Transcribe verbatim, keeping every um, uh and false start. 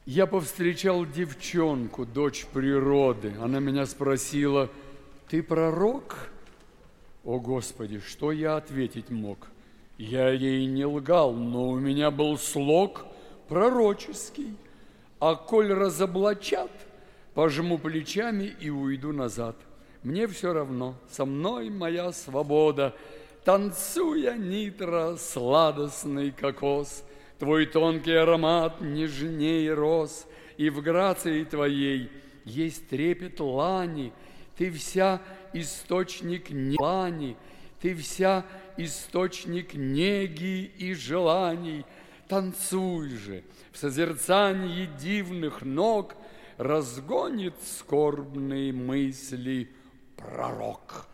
Я повстречал девчонку, дочь природы. Она меня спросила: ты пророк? О, Господи, что я ответить мог? Я ей не лгал, но у меня был слог пророческий. А коль разоблачат, пожму плечами и уйду назад. Мне все равно, со мной моя свобода. Танцуя нитро, сладостный кокос, твой тонкий аромат нежнее роз, и в грации твоей есть трепет лани. Ты вся источник лани, ты вся источник неги и желаний. Танцуй же, в созерцании дивных ног разгонит скорбные мысли пророк.